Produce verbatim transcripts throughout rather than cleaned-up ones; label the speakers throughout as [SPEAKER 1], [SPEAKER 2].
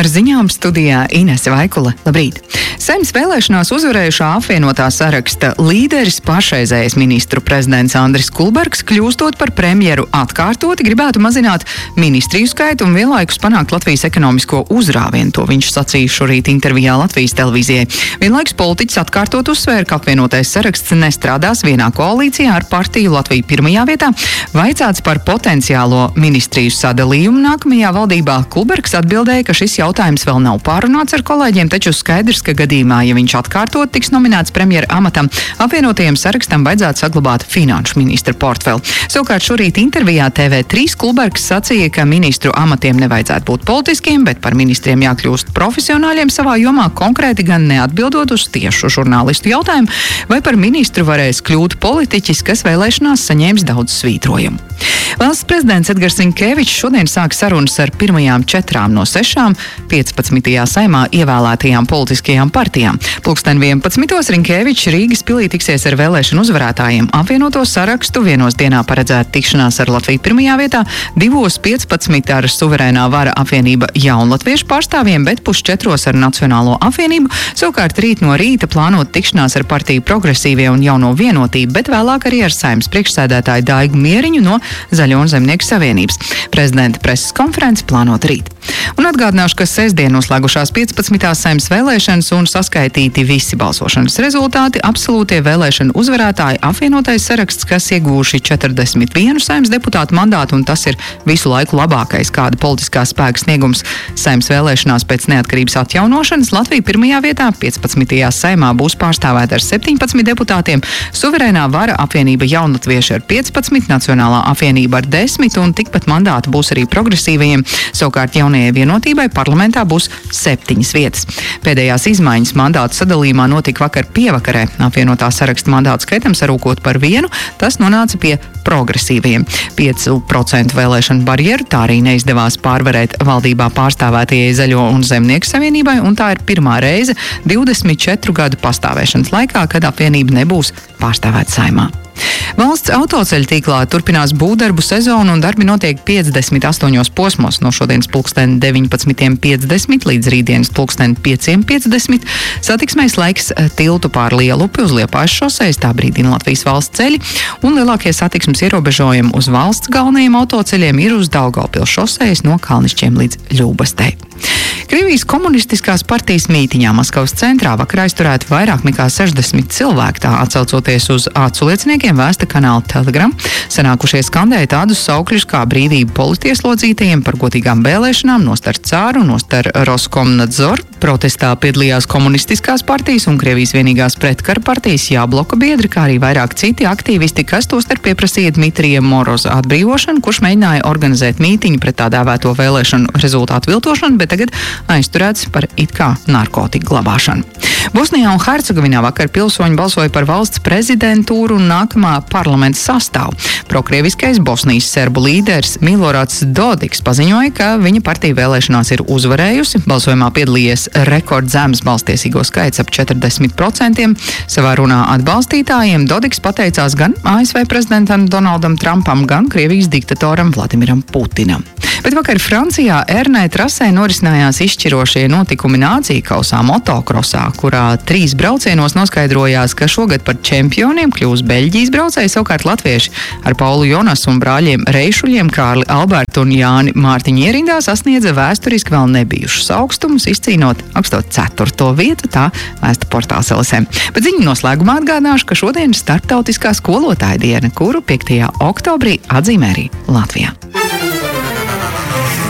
[SPEAKER 1] Ar ziņām studijā Inese Vaikule. Labrīt! Saeimas vēlēšanās uzvarējušā apvienotā saraksta līderis, pašreizējais ministru prezidents Andris Kulbergs, kļūstot par premjeru atkārtoti, gribētu mazināt ministriju skaitu un vienlaikus panākt Latvijas ekonomisko uzrāvienu. To viņš sacīja šorīt intervijā Latvijas televīzijai. Vienlaikus politiķis atkārtot uzsvēra, ka apvienotais saraksts nestrādās vienā koalīcijā ar partiju Latviju pirmajā vietā. Vaicāts par potenciālo ministriju sadalījumu nākamajā valdībā, Kulbergs atbildēja, ka šis jautājums vēl nav pārunāts ar kolēģiem, taču skaidrs, ka gadījumā, ja viņš atkārtot tiks nominēts premjera amatam, apvienotajiem sarakstam vajadzētu saglabāt finanšu ministra portfeli. Savukārt šorīt intervijā T V trīs Kulbergs sacīja, ka ministru amatiem nevajadzētu būt politiskiem, bet par ministriem jākļūst profesionāļiem savā jomā, konkrēti gan neatbildot uz tiešu žurnālistu jautājumu, vai par ministru varēs kļūt politiķis, kas vēlēšanās saņēmis daudz svītrojumu. Valsts prezidents Edgars Rinkevičs šodien sāk sarunas ar pirmajām četrām no sešām piecpadsmitajā Saeimā ievēlētajām politiskajām partijām. Pulksten vienpadsmitos Rinkevičs Rīgas pilī tiksies ar vēlēšanu uzvarētājiem. Apvienoto sarakstu vienos dienā paredzēta tikšanās ar Latviju pirmajā vietā, divos piecpadsmit ar suverēnā vara apvienība jaunlatviešu pārstāvjiem, bet pusčetros ar Nacionālo apvienību. Savukārt rīt no rīta plānot tikšanās ar partiju Progresīvie un Jauno vienotību, bet vēlāk arī ar Saeimas priekšsēdētāju Daigu Mieriņu no Zaļo un Zemnieku savienības. Prezidenta preses konferenci plānot rīt. Un atgādināšu, ka sestdien noslēgušās piecpadsmitās Saeimas vēlēšanas un saskaitīti visi balsošanas rezultāti, absolūtie vēlēšanu uzvarētāji apvienotais saraksts, kas iegūši četrdesmit vienu Saeimas deputātu mandātu, un tas ir visu laiku labākais, kāda politiskā spēka sniegums Saeimas vēlēšanās pēc neatkarības atjaunošanas. Latvija pirmajā vietā piecpadsmitajā Saeimā būs pārstāvēta ar septiņpadsmit deputātiem, suverēnā vara apvienība jaunatvieši ar piecpadsmit, Nacionālā apvienība ar desmit un tikpat mandātu būs arī progresīvajiem. Savukārt Jaunajai vienotībai parlamentā būs septiņas vietas. Pēdējās izmaiņas mandātu sadalījumā notika vakar pievakarē. Apvienotā saraksta mandātu skaitam sarūkot par vienu, tas nonāca pie progresīvajiem. piecu procentu vēlēšanu barjeru tā arī neizdevās pārvarēt valdībā pārstāvētajai Zaļo un Zemnieku savienībai, un tā ir pirmā reize divdesmit četru gadu pastāvēšanas laikā, kad apvienība nebūs pārstāvēta Saeimā. Valsts autoceļu tīklā turpinās būvdarbu sezonu un darbi notiek piecdesmit astoņos posmos no šodienas pulksten deviņpadsmit piecdesmit līdz rītdienas pulksten pieci piecdesmit. Satiksmēs laiks tiltu pār Lielupi uz Liepājas šosejas, tā brīdina Latvijas valsts ceļi, un lielākie satiksmes ierobežojumi uz valsts galvenajiem autoceļiem ir uz Daugavpils šosejas no Kalnišķiem līdz Ļūbastei. Krievijas komunistiskās partijas mītiņā Maskavas centrā vakar aizturēti vairāk nekā sešdesmit cilvēki, tā atsaucoties uz acu lieciniekiem vēsta kanāla Telegram. Sanākušie skandēja tādus saukļus kā brīvību politieslodzītajiem, par godīgām vēlēšanām, nostar cāru, nostar Roskomnadzor. Protestā piedalījās komunistiskās partijas un Krievijas vienīgās pretkara partijas Jābloka biedri, kā arī vairāk citi aktīvisti, kas tostarp pieprasīja Dmitrija Moroza atbrīvošanu, kurš mēģināja organizēt mītiņu pret tā dēvēto vēlēšanu rezultātu viltošanu, bet tagad aizturēts par it kā narkotiku glabāšanu. Bosnijā un Hercegovinā vakar pilsoņi balsoja par valsts prezidentūru un nākamā parlamenta sastāvu. Prokrieviskais Bosnijas serbu līderis Milorāds Dodiks paziņoja, ka viņa partija vēlēšanās ir uzvarējusi. Balsojumā piedalījies rekordzems balstiesīgo skaits ap četrdesmit procentiem. Savā runā atbalstītājiem Dodiks pateicās gan A S V prezidentam Donaldam Trumpam, gan Krievijas diktatoram Vladimiram Putinam. Bet vakar Francijā Ernē trasē norisinājās izšķirošie notikumi nāciju-kausā motokrosā, kurā trīs braucienos noskaidrojās, ka šogad par čempioniem kļūs Beļģijas braucēji, savukārt latvieši ar Paulu Jonasu un brāļiem Reišuļiem, Kārli Albertu un Jāni Mārtiņu ierindā sasniedza vēsturiski vēl nebijušus augstumus, izcīnot augsto ceturto vietu, tā vēsta portāls L S M. Bet ziņu noslēgumā atgādināšu, ka šodien ir starptautiskā skolotāja diena, kuru piektajā oktobrī atzīmē arī Latvijā.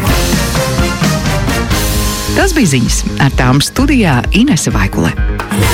[SPEAKER 1] Tas bija ziņas. Ar tām studijā Inese Vaikule.